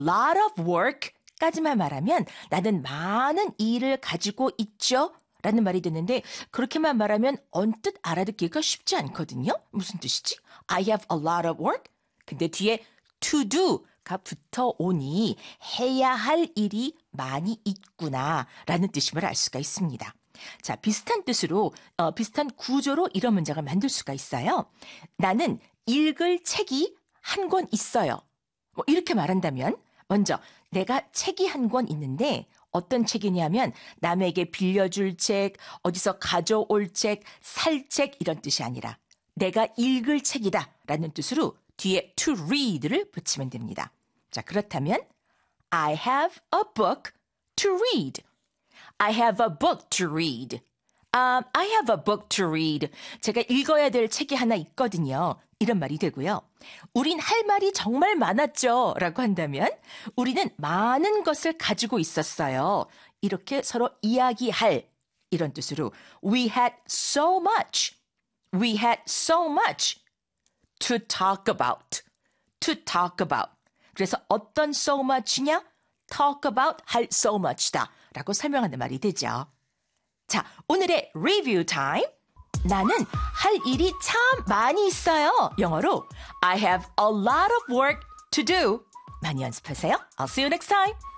lot of work까지만 말하면 나는 많은 일을 가지고 있죠. 라는 말이 되는데 그렇게만 말하면 언뜻 알아듣기가 쉽지 않거든요. 무슨 뜻이지? I have a lot of work. 근데 뒤에 to do가 붙어오니 해야 할 일이 많이 있구나 라는 뜻임을 알 수가 있습니다. 자, 비슷한 뜻으로 비슷한 구조로 이런 문장을 만들 수가 있어요. 나는 읽을 책이 한 권 있어요. 뭐 이렇게 말한다면 먼저 내가 책이 한 권 있는데 어떤 책이냐면 남에게 빌려줄 책, 어디서 가져올 책, 살 책 이런 뜻이 아니라 내가 읽을 책이다 라는 뜻으로 뒤에 to read를 붙이면 됩니다. 자, 그렇다면 I have a book to read. I have a book to read. I have a book to read. 제가 읽어야 될 책이 하나 있거든요. 이런 말이 되고요. 우린 할 말이 정말 많았죠. 라고 한다면 우리는 많은 것을 가지고 있었어요. 이렇게 서로 이야기할 이런 뜻으로 We had so much. We had so much to talk about. To talk about. 그래서 어떤 so much냐? talk about 할 so much다. 라고 설명하는 말이 되죠. 자, 오늘의 리뷰 타임. 나는 할 일이 참 많이 있어요. 영어로 I have a lot of work to do. 많이 연습하세요. I'll see you next time.